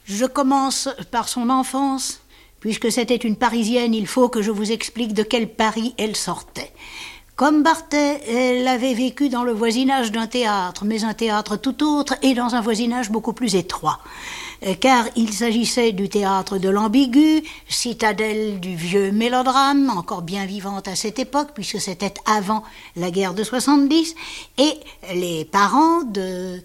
Je commence par son enfance. Puisque c'était une Parisienne, il faut que je vous explique de quel Paris elle sortait. Comme Barthès, elle avait vécu dans le voisinage d'un théâtre, mais un théâtre tout autre et dans un voisinage beaucoup plus étroit. Car il s'agissait du théâtre de l'Ambigu, citadelle du vieux mélodrame, encore bien vivante à cette époque, puisque c'était avant la guerre de 70, et les parents de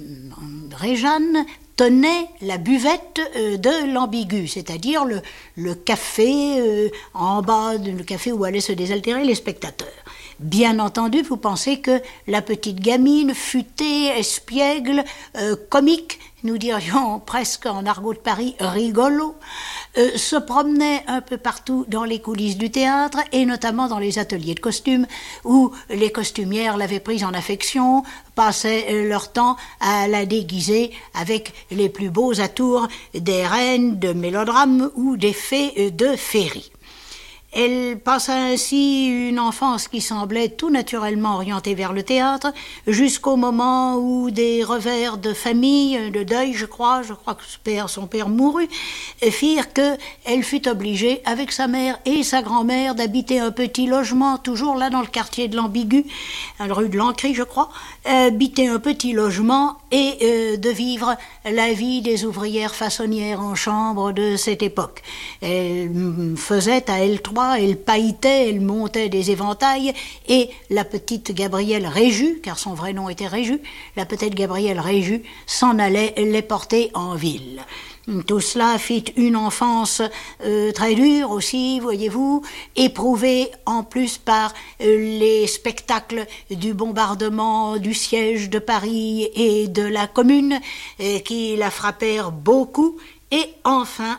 Réjeanne tenait la buvette de l'Ambigu, c'est-à-dire le café en bas, le café où allaient se désaltérer les spectateurs. Bien entendu, vous pensez que la petite gamine, futée, espiègle, comique, nous dirions presque en argot de Paris, rigolo, se promenait un peu partout dans les coulisses du théâtre et notamment dans les ateliers de costumes où les costumières l'avaient prise en affection, passaient leur temps à la déguiser avec les plus beaux atours des reines de mélodrame ou des fées de féerie. Elle passa ainsi une enfance qui semblait tout naturellement orientée vers le théâtre, jusqu'au moment où des revers de famille, de deuil, je crois que son père mourut, firent qu'elle fut obligée, avec sa mère et sa grand-mère, d'habiter un petit logement, toujours là dans le quartier de l'Ambigu, à la rue de l'Ancry, je crois, habiter un petit logement et de vivre la vie des ouvrières façonnières en chambre de cette époque. Elle faisait à elle trois, elle pailletait, elle montait des éventails, et la petite Gabrielle Réju, car son vrai nom était Réju, la petite Gabrielle Réju s'en allait les porter en ville. Tout cela fit une enfance très dure aussi, voyez-vous, éprouvée en plus par les spectacles du bombardement du siège de Paris et de la Commune, qui la frappèrent beaucoup, et enfin,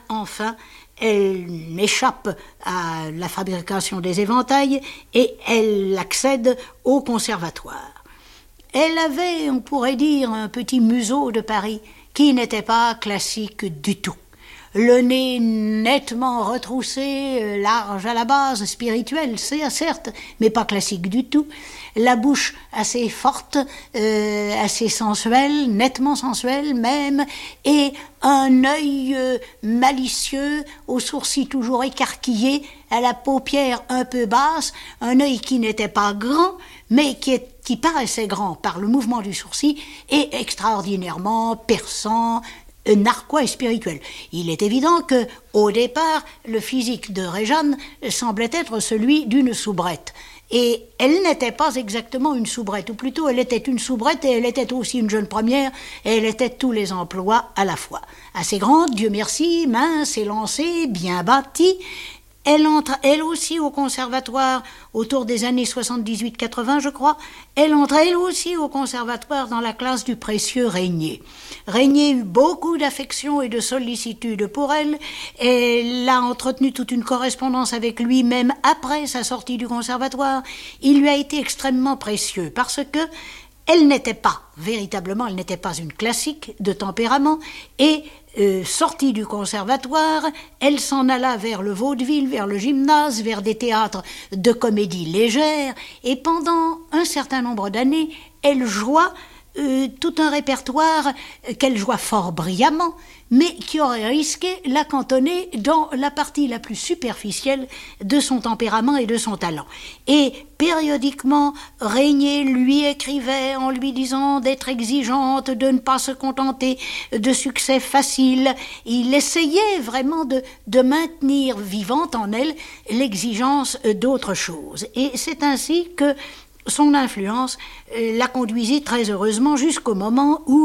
elle échappe à la fabrication des éventails et elle accède au conservatoire. Elle avait, on pourrait dire, un petit museau de Paris qui n'était pas classique du tout. Le nez nettement retroussé, large à la base, spirituel, c'est certes, mais pas classique du tout. La bouche assez forte, assez sensuelle, nettement sensuelle même, et un œil malicieux, aux sourcils toujours écarquillés, à la paupière un peu basse, un œil qui n'était pas grand, mais qui paraissait grand par le mouvement du sourcil, et extraordinairement perçant, narquois et spirituel. Il est évident que, au départ, le physique de Réjeanne semblait être celui d'une soubrette. Et elle n'était pas exactement une soubrette, ou plutôt elle était une soubrette et elle était aussi une jeune première, et elle était tous les emplois à la fois. Assez grande, Dieu merci, mince, élancée, bien bâtie. Elle entre, elle aussi, au conservatoire autour des années 78-80, je crois. Elle entre, elle aussi, au conservatoire dans la classe du précieux Régnier. Régnier eut beaucoup d'affection et de sollicitude pour elle. Elle a entretenu toute une correspondance avec lui, même après sa sortie du conservatoire. Il lui a été extrêmement précieux parce que elle n'était pas, véritablement, elle n'était pas une classique de tempérament, et sortie du conservatoire, elle s'en alla vers le vaudeville, vers le gymnase, vers des théâtres de comédie légère, et pendant un certain nombre d'années, elle joua tout un répertoire qu'elle joua fort brillamment, mais qui aurait risqué la cantonner dans la partie la plus superficielle de son tempérament et de son talent. Et périodiquement, Régnier lui écrivait en lui disant d'être exigeante, de ne pas se contenter de succès faciles. Il essayait vraiment de maintenir vivante en elle l'exigence d'autre chose. Et c'est ainsi que son influence la conduisit très heureusement jusqu'au moment où